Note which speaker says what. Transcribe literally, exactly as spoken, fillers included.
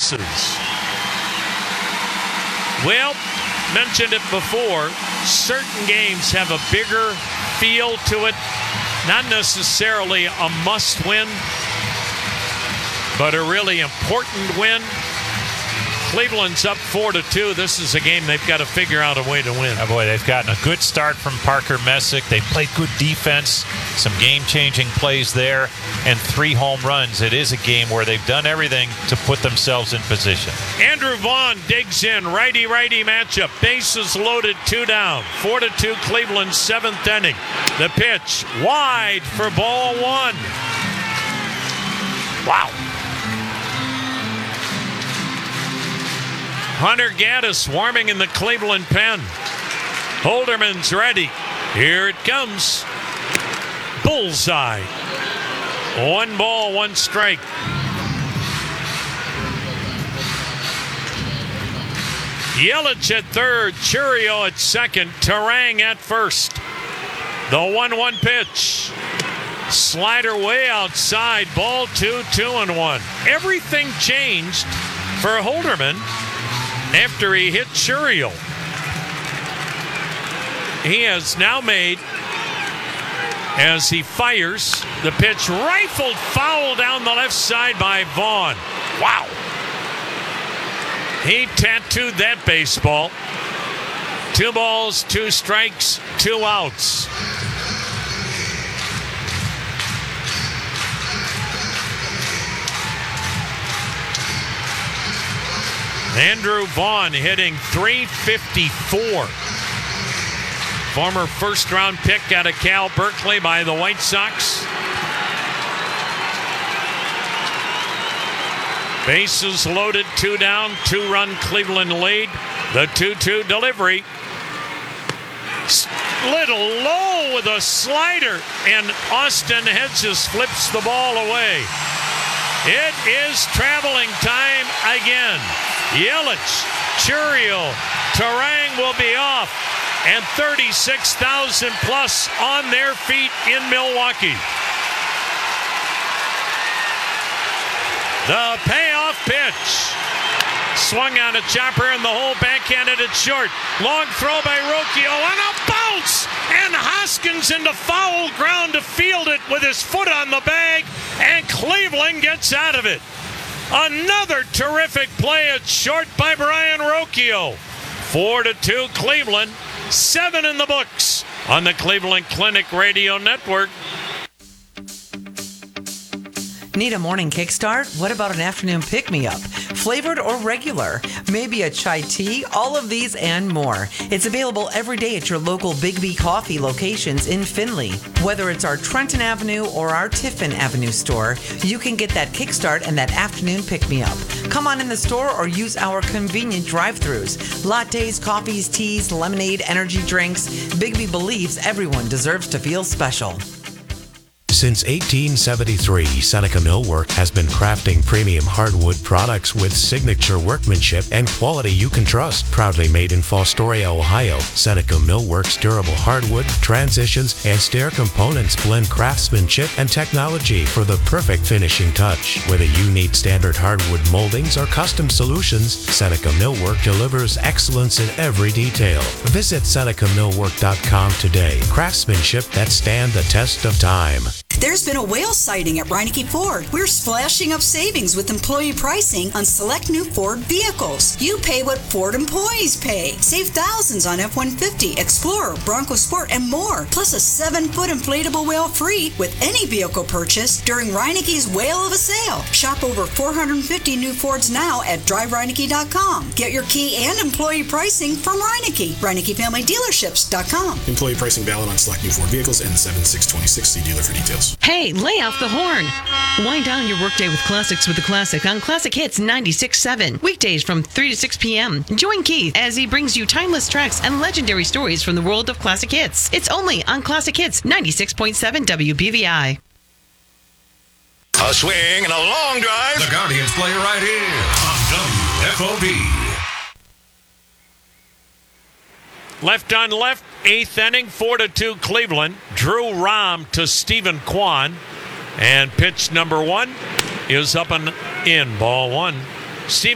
Speaker 1: bases. Well, mentioned it before, certain games have a bigger feel to it. Not necessarily a must-win, but a really important win. Cleveland's up four to two. This is a game they've got to figure out a way to win.
Speaker 2: Oh boy, they've gotten a good start from Parker Messick. They played good defense, some game-changing plays there, and three home runs. It is a game where they've done everything to put themselves in position.
Speaker 1: Andrew Vaughn digs in, righty-righty matchup. Bases loaded, two down. Four to two, Cleveland, seventh inning. The pitch wide for ball one. Wow. Hunter Gaddis warming in the Cleveland pen. Holderman's ready. Here it comes. Bullseye. One ball, one strike. Yelich at third. Chourio at second. Turang at first. The one one pitch. Slider way outside. Ball two, two and one. Everything changed for Holderman after he hit Chourio. He has now made, as he fires, the pitch rifled foul down the left side by Vaughn. Wow. He tattooed that baseball. Two balls, two strikes, two outs. Andrew Vaughn hitting three fifty-four. Former first-round pick out of Cal Berkeley by the White Sox. Bases loaded, two down, two-run Cleveland lead. The two two delivery. Little low with a slider, and Austin Hedges flips the ball away. It is traveling time again. Yelich, Chourio, Turang will be off, and thirty-six thousand plus on their feet in Milwaukee. The payoff pitch. Swung on a chopper in the hole, backhanded it short. Long throw by Rocchio on a bounce, and Hoskins into foul ground to field it with his foot on the bag, and Cleveland gets out of it. Another terrific play at short by Brian Rocchio. Four to two Cleveland, seven in the books on the Cleveland Clinic Radio Network.
Speaker 3: Need a morning kickstart? What about an afternoon pick-me-up? Flavored or regular? Maybe a chai tea? All of these and more. It's available every day at your local Big B Coffee locations in Findlay. Whether it's our Trenton Avenue or our Tiffin Avenue store, you can get that kickstart and that afternoon pick-me-up. Come on in the store or use our convenient drive-thrus. Lattes, coffees, teas, lemonade, energy drinks. Big B believes everyone deserves to feel special.
Speaker 4: Since eighteen seventy-three, Seneca Millwork has been crafting premium hardwood products with signature workmanship and quality you can trust. Proudly made in Fostoria, Ohio, Seneca Millwork's durable hardwood, transitions, and stair components blend craftsmanship and technology for the perfect finishing touch. Whether you need standard hardwood moldings or custom solutions, Seneca Millwork delivers excellence in every detail. Visit Seneca Millwork dot com today. Craftsmanship that stand the test of time.
Speaker 5: There's been a whale sighting at Reineke Ford. We're splashing up savings with employee pricing on select new Ford vehicles. You pay what Ford employees pay. Save thousands on F one fifty, Explorer, Bronco Sport, and more. Plus a seven-foot inflatable whale free with any vehicle purchase during Reineke's Whale of a Sale. Shop over four hundred fifty new Fords now at drive reineke dot com. Get your key and employee pricing from Reineke. Reineke Family Dealerships dot com.
Speaker 6: Employee pricing valid on select new Ford vehicles and seven six twenty-six. See dealer for details.
Speaker 7: Hey, lay off the horn. Wind down your workday with classics with the classic on Classic Hits ninety-six point seven. Weekdays from three to six p.m. Join Keith as he brings you timeless tracks and legendary stories from the world of classic hits. It's only on Classic Hits ninety-six point seven W B V I.
Speaker 8: A swing and a long drive.
Speaker 9: The Guardians play right here on W F O B.
Speaker 1: Left on left, eighth inning, four to two Cleveland. Drew Rahm to Stephen Kwan. And pitch number one is up and in, ball one. Stephen